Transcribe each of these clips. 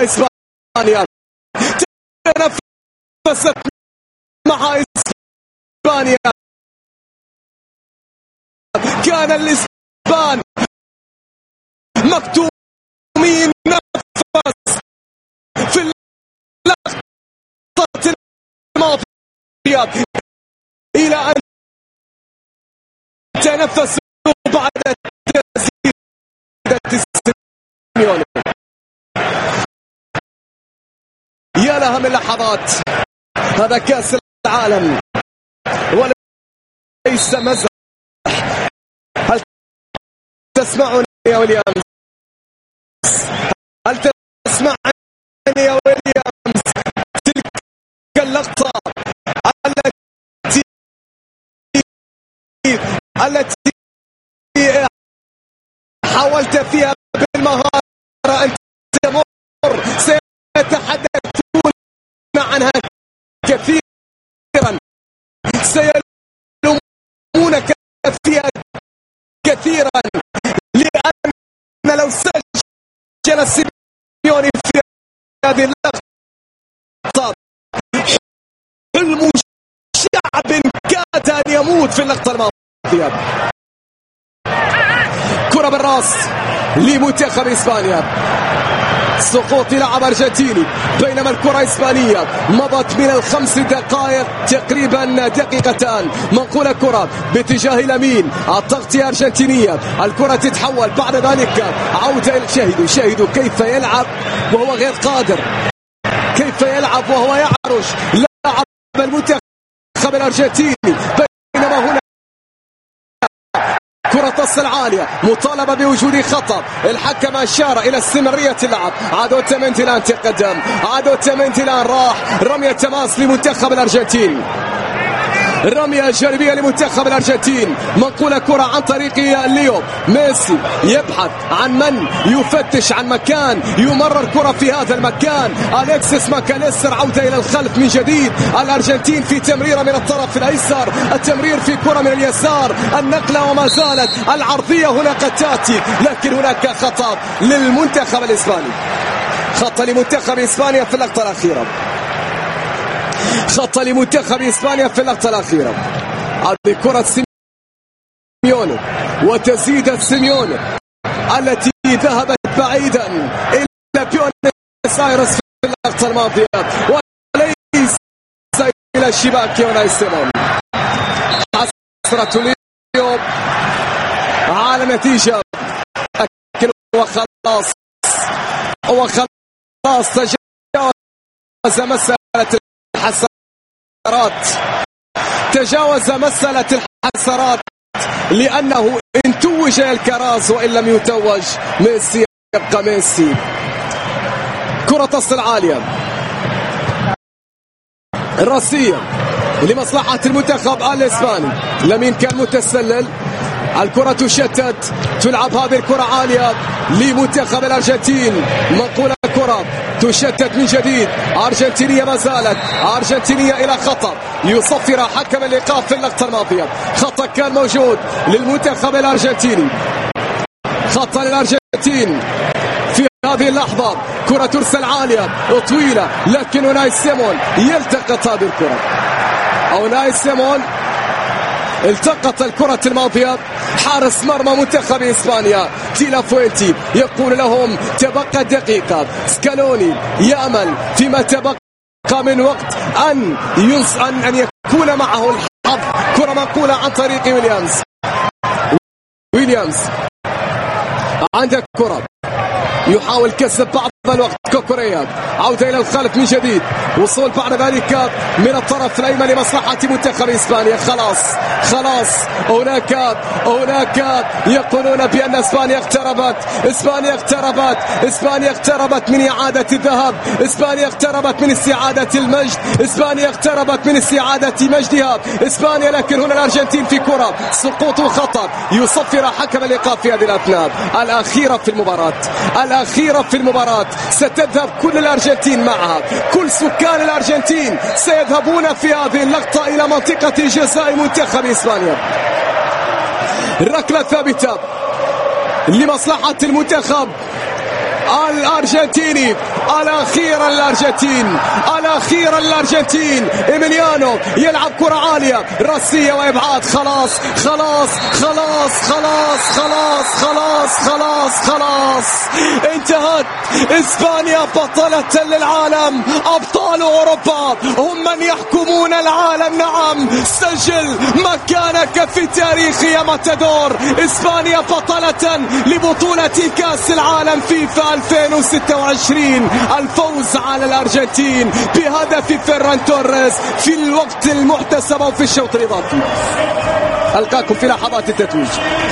إسبانيا، تنفست مع إسبانيا. كان الإسبان مكتومين نفس في اللحظة الماضية إلى أن تنفسوا بعد تسديدة سيميوني. يا لها من لحظات، هذا كأس العالم وليس مزح. هل تسمعني يا ويليامز؟ هل تسمعني يا ويليامز؟ تلك اللقطة التي حاولت فيها بالمهارة أن تمر، سيتحدثون عنها كثيرا، سيلومونك فيها كثيرا، لأن لو سجل سيميوني في هذه اللقطة حلم شعب كاد أن يموت في اللقطة الماضية. كرة بالراس لمنتخب إسبانيا، سقوط لاعب أرجنتيني، بينما الكرة إسبانية مضت من الخمس دقائق تقريبا دقيقتان. منقولة كرة باتجاه اليمين، التغطية أرجنتينية، الكرة تتحول بعد ذلك عودة إلى شاهدوا كيف يلعب وهو غير قادر، كيف يلعب وهو يعرج لاعب المنتخب الأرجنتيني. بينما هنا كرة تصل عالية، مطالبة بوجود خطأ، الحكم أشار إلى استمرارية اللعب. عادوا أوتاميندي الآن تقدم، عادوا أوتاميندي الآن راح رمية تماس لمنتخب الأرجنتين، رمية جانبية لمنتخب الأرجنتين. منقولة كرة عن طريق ليو ميسي، يبحث عن من يفتش عن مكان يمرر كرة في هذا المكان. أليكسيس ماكاليستر عودة إلى الخلف من جديد. الأرجنتين في تمريرة من الطرف الأيسر، التمرير في كرة من اليسار، النقلة وما زالت العرضية هنا قد تأتي، لكن هناك خطأ للمنتخب الإسباني، خطأ لمنتخب إسبانيا في اللقطة الأخيرة، خطأ لمنتخب إسبانيا في اللقطة الأخيرة. هذه كرة سيميوني وتسديدة سيميوني التي ذهبت بعيدا إلى بيونس آيرس في اللقطة الماضية وليس إلى الشباك يوناي سيمون. حسرة اليوم على نتيجة، لكن وخلاص تجاوز مسألة الحسرات، تجاوز مسألة الحسرات، لأنه إن توج الكراس وإن لم يتوج ميسي يبقى ميسي. كرة تصل عالية راسية لمصلحة المنتخب الإسباني، لمين كان متسلل، الكرة تشتت، تلعب هذه الكرة عالية لمنتخب الأرجنتين. منقولة كرة تشتت من جديد، أرجنتينية ما زالت، أرجنتينية إلى خطأ يصفر حكم الإيقاف في اللقطة الماضية. خطأ كان موجود للمنتخب الأرجنتيني، خطأ للأرجنتين في هذه اللحظة. كرة ترسل عالية طويلة، لكن أوناي سيمون يلتقط هذه الكرة. أوناي سيمون التقط الكرة الماضية، حارس مرمى منتخب إسبانيا تيلا فوينتي يقول لهم تبقى دقيقة. سكالوني يأمل فيما تبقى من وقت أن يكون معه الحظ. كرة منقولة عن طريق ويليامز عندك كرة يحاول كسب بعض الوقت. كوكوريا عودة إلى الخلف من جديد، وصول بعد ذلك من الطرف الأيمن لمصلحة منتخب إسبانيا. خلاص هناك يقولون بأن إسبانيا اقتربت من إعادة الذهب، إسبانيا اقتربت من استعادة المجد، إسبانيا اقتربت من استعادة مجدها إسبانيا. لكن هنا الأرجنتين في كرة سقوط وخطأ يصفر حكم الإيقاف في هذه الأثناء الأخيرة في المباراة. ستذهب كل الأرجنتين معها، كل سكان الأرجنتين سيذهبون في هذه اللقطة إلى منطقة جزاء منتخب إسبانيا. ركلة ثابتة لمصلحة المنتخب الأرجنتيني. الأخيرا الأرجنتين. إيميليانو يلعب كرة عالية رأسية وإبعاد. خلاص انتهت. إسبانيا بطلة للعالم، أبطال أوروبا هم من يحكمون العالم. نعم، سجل مكانك في تاريخ يا ماتادور. إسبانيا بطلة لبطولة كأس العالم فيفا 2026. الفوز على الأرجنتين بهدف فيران توريس في الوقت المحتسب أو في الشوط الإضافي. ألقاكم في لحظات التتويج.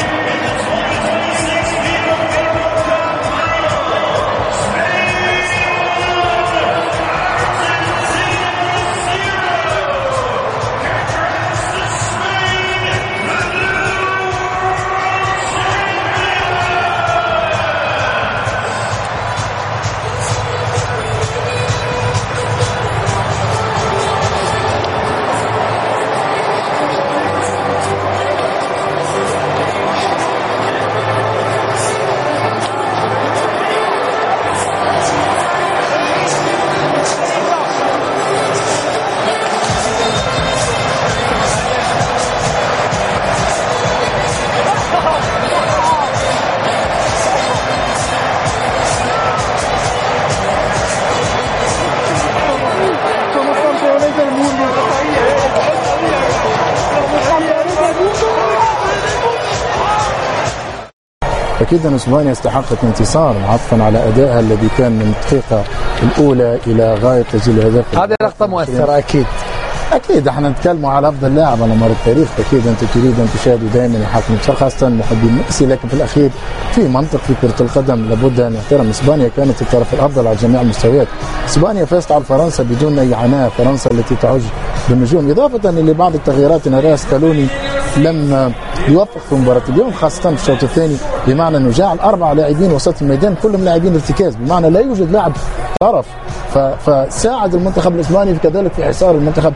أكيد أن إسبانيا استحقت انتصار عطفا على أدائها الذي كان من الدقيقة الأولى إلى غاية تسجيل الهدف. هذه لقطة مؤثرة. أكيد احنا نتكلم على أفضل لاعب على مر التاريخ. أكيد أنت تريد أن تشاهد دائما الحق انتصار، خاصة محبين ميسي، لكن في الأخير في منطق في كرة القدم لابد أن يحترم. إسبانيا كانت الطرف الأفضل على جميع المستويات. إسبانيا فازت على فرنسا بدون أي عناء، فرنسا التي تعج بالنجوم، إضافة إلى بعض التغييرات. نرى سكالوني لم يوفق في مباراة اليوم، خاصة في الشوط الثاني، بمعنى أنه جعل 4 لاعبين وسط الميدان كلهم لاعبين ارتكاز، بمعنى لا يوجد لاعب طرف. فساعد المنتخب الإسباني كذلك في حصار المنتخب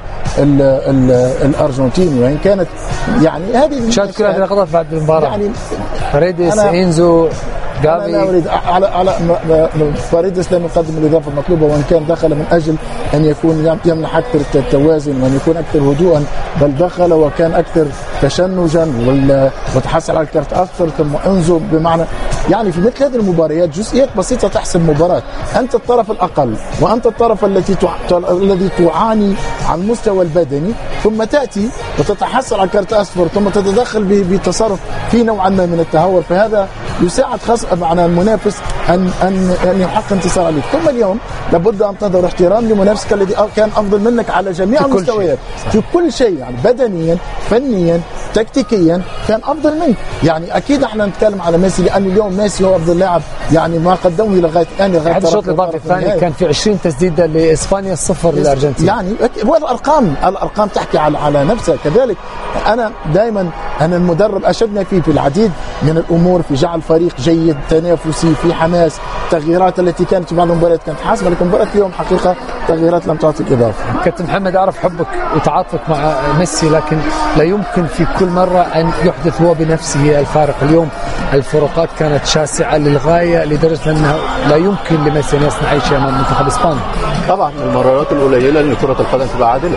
الأرجنتيني، وإن كانت يعني هذه شاهد كل هذه اللقطات بعد المباراة. يعني فريدس، إنزو، أنا لا أريد على فاريدس لم يقدم الإضافة المطلوبة، وإن كان دخل من أجل أن يكون يمنح أكثر التوازن وأن يكون أكثر هدوءا، بل دخل وكان أكثر تشنجا وتحصل على الكارت أصفر. ثم انزو، بمعنى يعني في مثل هذه المباريات جزئيات بسيطة تحسم مباراة. أنت الطرف الأقل وأنت الطرف الذي تعاني على المستوى البدني، ثم تأتي وتتحصل على كارت أصفر، ثم تتدخل بتصرف في نوعا ما من التهور، فهذا يساعد معنى المنافس أن يحقق انتصار عليك. ثم اليوم لابد أن تظهر احترام لمنافسك الذي كان أفضل منك على جميع المستويات في كل شيء، يعني بدنيا، فنيا، تكتيكيا كان أفضل منك. يعني أكيد احنا نتكلم على ميسي، لأن اليوم ميسي هو أفضل لاعب، يعني ما قدمه لغاية الآن. الشوط الإضافي الثاني كان في 20 تسديدة لإسبانيا، 0 للأرجنتين. يعني الأرقام تحكي على نفسها. كذلك أنا دائما المدرب أشدنا فيه في العديد من الأمور، في جعل فريق جيد تنافسي في حماس، تغييرات التي كانت في بعض المباريات كانت حاسمة، لكن مباراة اليوم حقيقة تغييرات لم تعطي الإضافة. كابتن محمد، أعرف حبك وتعاطفك مع ميسي، لكن لا يمكن في كل مرة أن يحدث هو بنفسه الفارق. اليوم الفروقات كانت شاسعة للغاية، لدرجة أنه لا يمكن لميسي أن يصنع أي شيء أمام منتخب إسبانيا. طبعا المرات القليلة أن كرة القدم تبقى عادلة.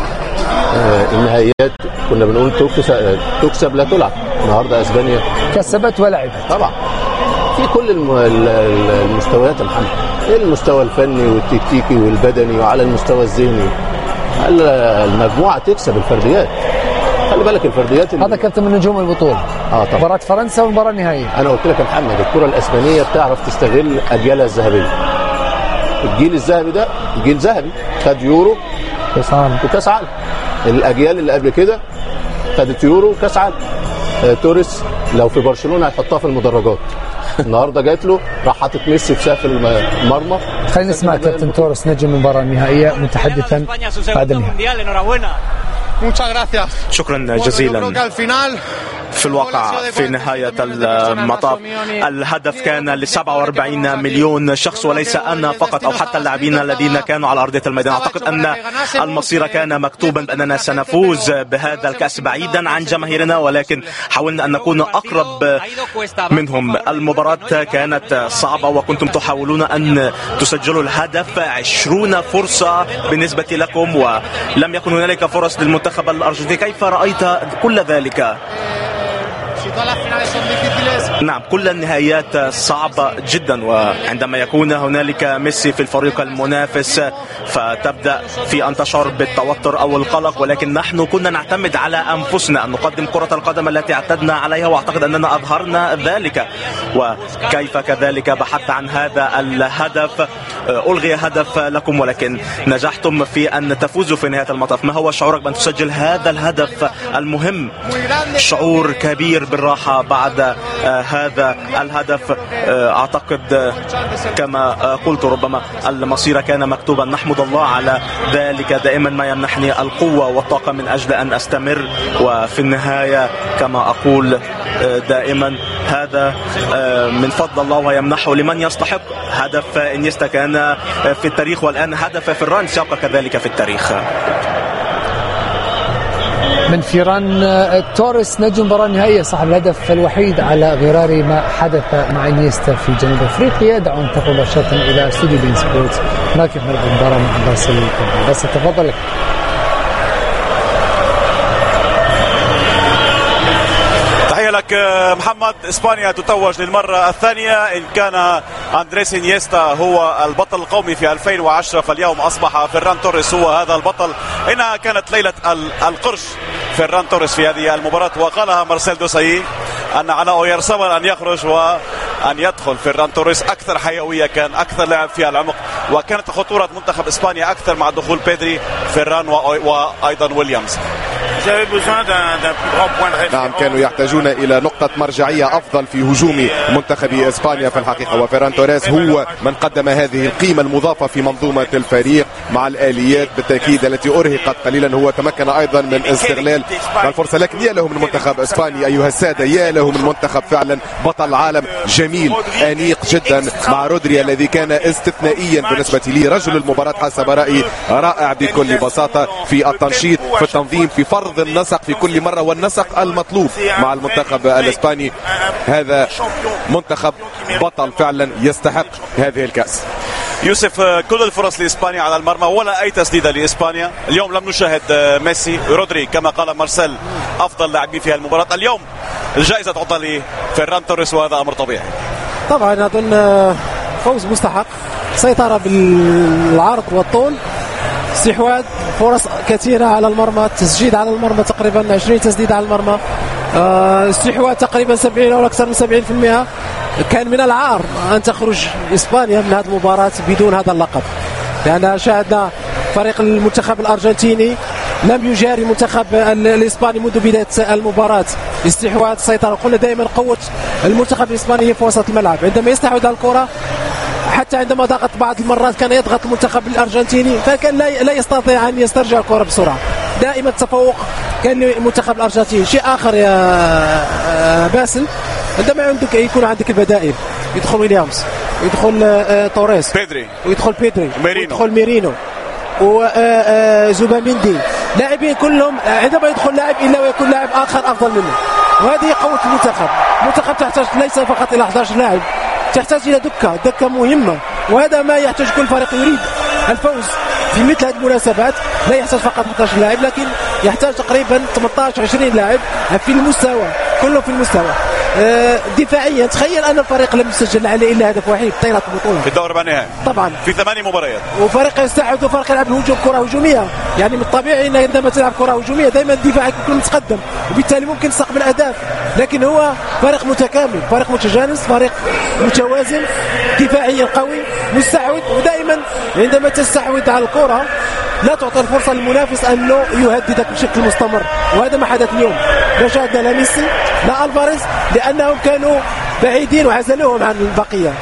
النهائيات كنا بنقول تكسب لا تلعب. النهارده اسبانيا كسبت ولعبت. طبعا في كل المستويات يا محمد، المستوى الفني والتكتيكي والبدني وعلى المستوى الذهني. المجموعه تكسب الفرديات. خلي بالك الفرديات هذا كابتن من نجوم البطوله. طبعا مباراه فرنسا والمباراه النهائيه. انا قلت لك يا محمد الكره الاسبانيه بتعرف تستغل اجيالها الذهبيه. الجيل الذهبي ده جيل ذهبي، خد يورو وكاس عالم. الاجيال اللي قبل كده خدت يورو وكاس عالم. توريس لو في برشلونه هيحطها في المدرجات. النهارده جات له راح حاطط ميسي في سقف المرمى. خلينا نسمع كابتن توريس نجم المباراه النهائيه متحدثا بعد النهائي. شكرا جزيلا. في الواقع في نهاية المطاف الهدف كان ل47 مليون شخص، وليس أنا فقط أو حتى اللاعبين الذين كانوا على أرضية الميدان. أعتقد أن المصير كان مكتوبا بأننا سنفوز بهذا الكأس بعيدا عن جماهيرنا، ولكن حاولنا أن نكون أقرب منهم. المباراة كانت صعبة وكنتم تحاولون أن تسجلوا الهدف، 20 فرصة بالنسبة لكم ولم يكن هنالك فرص للمنتخب الأرجنتيني. كيف رأيت كل ذلك؟ نعم، كل النهايات صعبة جدا، وعندما يكون هنالك ميسي في الفريق المنافس فتبدأ في أن تشعر بالتوتر أو القلق، ولكن نحن كنا نعتمد على أنفسنا أن نقدم كرة القدم التي اعتدنا عليها، وأعتقد أننا أظهرنا ذلك. وكيف كذلك بحثت عن هذا الهدف، ألغي هدف لكم ولكن نجحتم في أن تفوزوا في نهاية المطاف. ما هو شعورك بأن تسجل هذا الهدف المهم؟ شعور كبير بالراحة بعد هذا الهدف. أعتقد كما قلت ربما المصير كان مكتوبا. نحمد الله على ذلك، دائما ما يمنحني القوة والطاقة من أجل أن أستمر، وفي النهاية كما أقول دائما هذا من فضل الله ويمنحه لمن يستحق. هدف إنيستا كان في التاريخ، والآن هدف فران سيبقى كذلك في التاريخ. من فيران توريس نجم المباراة النهائية صاحب الهدف الوحيد على غرار ما حدث مع انيستا في جنوب افريقيا. دعونا ننتقل مباشرة الى استوديو بين سبورت، هناك نلعب المباراة مع بس تفضل. لك محمد. اسبانيا تتوج للمرة الثانية. إن كان أندريس إنيستا هو البطل القومي في 2010، فاليوم أصبح فيران توريس هو هذا البطل. إنها كانت ليلة القرش فيران توريس في هذه المباراة، وقالها مارسيل دوساي أن على أويرسابال أن يخرج وأن يدخل فيران توريس. أكثر حيوية، كان أكثر لاعب في العمق، وكانت خطورة منتخب إسبانيا أكثر مع دخول بيدري فيران وأيضا ويليامز. نعم، كانوا يحتاجون إلى نقطة مرجعية أفضل في هجوم منتخب إسبانيا في الحقيقة، وفيران توريس هو من قدم هذه القيمة المضافة في منظومة الفريق مع الآليات بالتأكيد التي أرهقت قليلا. هو تمكن أيضا من استغلال الفرصة، لكن يا له من منتخب إسبانيا أيها السادة، يا له من منتخب فعلا بطل عالم جميل أنيق جدا مع رودري الذي كان استثنائيا بالنسبة لي، رجل المباراة حسب رأيي، رائع بكل بساطة في التنشيط، في التنظيم، في فرض النسق في كل مرة، والنسق المطلوب مع المنتخب الإسباني. هذا منتخب بطل فعلا يستحق هذه الكأس. يوسف، كل الفرص لإسبانيا على المرمى ولا أي تسديدة لإسبانيا. اليوم لم نشاهد ميسي. رودري كما قال مارسيل أفضل لاعبين في المباراة. اليوم الجائزة تعطى لفيران توريس، وهذا أمر طبيعي. طبعا أظن فوز مستحق، سيطرة بالعرض والطول، استحواذ، فرص كثيرة على المرمى، تسجيل على المرمى تقريبا 20 تسديد على المرمى، استحواذ تقريبا 70 أو أكثر من 70%. كان من العار أن تخرج إسبانيا من هذه المباراة بدون هذا اللقب، لأن شاهدنا فريق المنتخب الأرجنتيني لم يجاري المنتخب الإسباني منذ بداية المباراة. استحواذ، سيطرة. قلنا دائما قوة المنتخب الإسباني هي في وسط الملعب، عندما يستحوذ على الكرة، حتى عندما ضغط بعض المرات كان يضغط المنتخب الأرجنتيني، فكان لا يستطيع أن يسترجع الكرة بسرعة. دائما التفوق كان للمنتخب الأرجنتيني. شيء آخر يا باسل، عندما يكون عندك البدائل، يدخل ويليامز، يدخل توريس، ويدخل بيدري، ويدخل ميرينو، وزوباميندي، لاعبين كلهم عندما يدخل لاعب إلا ويكون لاعب آخر أفضل منه، وهذه قوة المنتخب. المنتخب تحتاج ليس فقط إلى 11 لاعب، تحتاج إلى دكة مهمة، وهذا ما يحتاج كل فريق يريد الفوز في مثل هذه المناسبات. لا يحتاج فقط 11 لاعب، لكن يحتاج تقريبا 18-20 لاعب في المستوى، كلهم في المستوى. دفاعيا تخيل أن الفريق لم يسجل عليه إلا هدف واحد طيلة البطولة في الدور النهائي طبعا في 8 مباريات، وفريق يستحوذ وفريق يلعب الهجوم، كرة هجومية. يعني من الطبيعي أن عندما تلعب كرة هجومية دائما دفاعك يكون متقدم، وبالتالي ممكن تستقبل أهداف. لكن هو فريق متكامل، فريق متجانس، فريق متوازن، دفاعيا قوي، مستحوذ. ودائما عندما تستحوذ على الكرة لا تعطي الفرصة للمنافس أنه يهددك بشكل مستمر، وهذا ما حدث اليوم. لا شاهدنا لا ميسي لا ألفاريز، لأنهم كانوا بعيدين وعزلوهم عن البقية.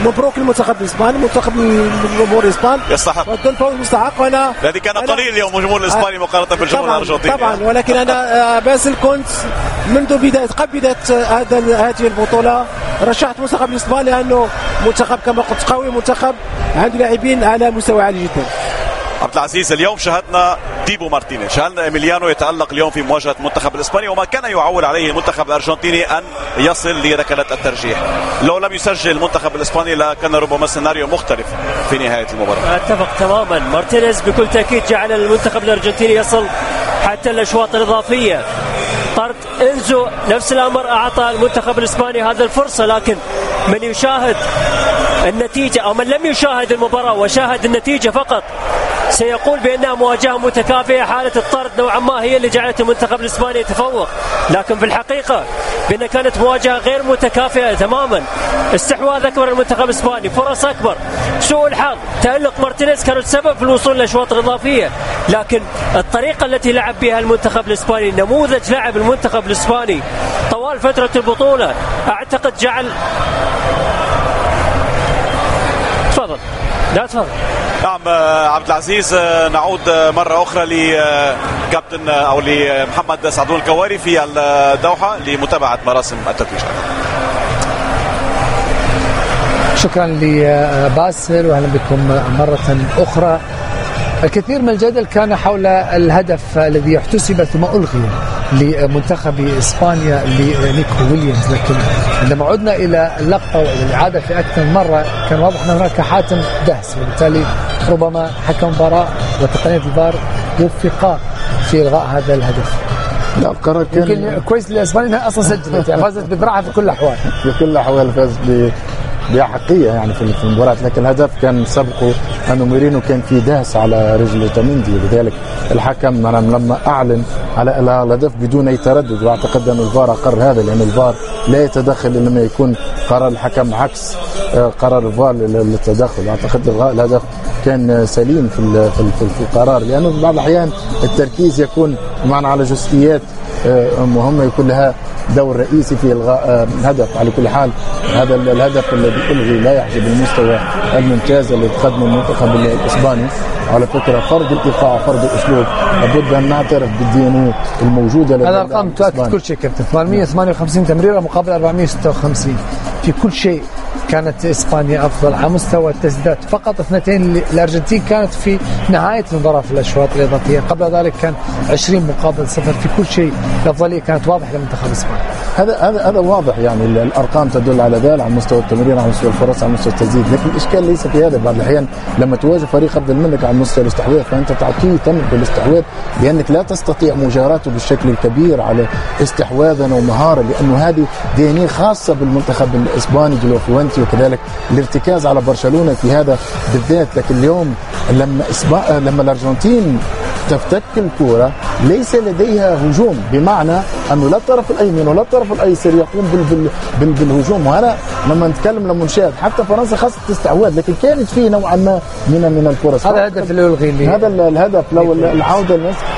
مبروك للمنتخب الاسباني، منتخب الجمهور الاسباني يستحق الفوز مستحق. وانا الذي كان قليل اليوم الجمهور الاسباني مقارنه بالجمهور الارجنتيني طبعا، ولكن انا باسل كنت منذ قبل بدايه هذه البطوله رشحت المنتخب الاسباني لانه منتخب كما قلت قوي، منتخب عنده لاعبين على مستوى عالي جدا. عبد العزيز، اليوم شاهدنا ديبو مارتينيز، شاهدنا إيميليانو يتألق اليوم في مواجهة المنتخب الإسباني، وما كان يعول عليه المنتخب الأرجنتيني أن يصل لركلات الترجيح. لو لم يسجل المنتخب الإسباني لكان ربما السيناريو مختلف في نهاية المباراة. أتفق تماما، مارتينيز بكل تأكيد جعل المنتخب الأرجنتيني يصل حتى الأشواط الإضافية. طرد إنزو نفس الأمر أعطى المنتخب الإسباني هذا الفرصة، لكن من يشاهد النتيجة أو من لم يشاهد المباراة وشاهد النتيجة فقط سيقول بأنها مواجهة متكافئة. حالة الطرد نوعا ما هي اللي جعلت المنتخب الإسباني يتفوق، لكن في الحقيقة بأنها كانت مواجهة غير متكافئة تماما. استحواذ أكبر المنتخب الإسباني، فرص أكبر، سوء الحظ، تألق مارتينيز كانوا السبب في الوصول للأشواط الإضافية. لكن الطريقة التي لعب بها المنتخب الإسباني، نموذج لعب المنتخب الإسباني طوال فترة البطولة، أعتقد جعل تفضل. لا تفضل. نعم عبد العزيز، نعود مرة أخرى لكابتن أو لمحمد سعدون الكواري في الدوحة لمتابعة مراسم التتويج. شكرا لباسل وأهلا بكم مرة أخرى. الكثير من الجدل كان حول الهدف الذي احتسب ثم ألغي لمنتخب إسبانيا لنيكو ويليامز، لكن عندما عدنا إلى اللقطة وإلى الإعادة في أكثر مرة كان واضح أن هناك حاتم دهس، وبالتالي ربما حكم مباراة وتقنية الفار وفقا في إلغاء هذا الهدف. لا، القرار كان يمكن كويس لإسبانيا أنها أصلا سجلت، يعني فازت بدراعها في كل الأحوال. في كل الأحوال فاز بأحقية يعني في المباراة، لكن الهدف كان سبقه أنه ميرينو كان في دهس على رجل اوتاميندي، لذلك الحكم لما أعلن على الهدف بدون أي تردد، وأعتقد أن الفار أقر هذا، لأن الفار لا يتدخل إلا لما يكون قرار الحكم عكس قرار الفار للتدخل. أعتقد إلغاء الهدف كان سليم في القرار، لأنه في بعض الأحيان التركيز يكون معنا على جزئيات مهمة يكون لها دور رئيسي في إلغاء هدف. على كل حال هذا الهدف الذي ألغي لا يحجب المستوى الممتاز الذي قدمه المنتخب الإسباني. على فكرة فرض الإيقاع، فرض الأسلوب، لابد أن نعترف بالدي الموجودة. هذا الأرقام تؤكد كل شيء كابتن، 858 تمريرة مقابل 456 في كل شيء. كانت إسبانيا أفضل على مستوى التسديدات، فقط 2 الأرجنتين كانت في نهاية المباراة في الأشواط الإضافية، قبل ذلك كان 20 مقابل 0 في كل شيء. الأفضلية كانت واضحة لمنتخب إسبانيا. هذا واضح، يعني الأرقام تدل على ذلك، على مستوى التمرير، على مستوى الفرص، على مستوى التسديد. لكن الإشكال ليس في هذا. بعض الأحيان لما تواجه فريق أفضل منك على مستوى الاستحواذ فأنت تعطيه تمر بالاستحواذ، لأنك لا تستطيع مجاراته بالشكل الكبير على استحواذا ومهارة، لأنه هذه دي خاصة بالمنتخب الإسباني دي فوينتي، وكذلك الارتكاز على برشلونة في هذا بالذات. لكن اليوم لما الأرجنتين تفتك الكرة ليس لديها هجوم، بمعنى أنه لا الطرف الأيمن ولا الطرف الأيسر يقوم بالهجوم. وهنا لما نتكلم لما نشاهد حتى فرنسا خاصة استحواذ، لكن كانت فيه نوعا ما من الفرص. هذا الهدف اللي يلغي، هذا الهدف لو العودة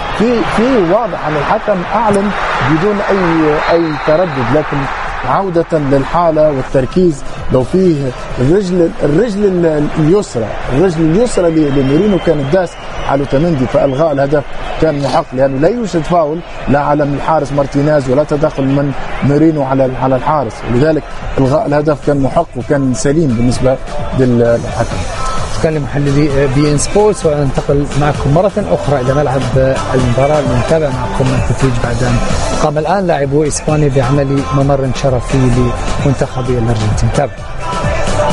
في واضح أن الحكم أعلن بدون أي تردد، لكن عودة للحالة والتركيز لو فيه الرجل اليسرى لميرينو كان داس على اوتاميندي، فالغاء الهدف كان محق، لانه لا يوجد فاول لا على الحارس مارتينيز ولا تدخل من ميرينو على الحارس، ولذلك الغاء الهدف كان محق وكان سليم بالنسبة للحكم. كان محللي بي ان سبورتس، وننتقل معكم مرة أخرى إلى ملعب المباراة لنتابع معكم التتويج بعد أن قام الآن لاعبو إسبانيا بعمل ممر شرفي لمنتخب الأرجنتين. تابع.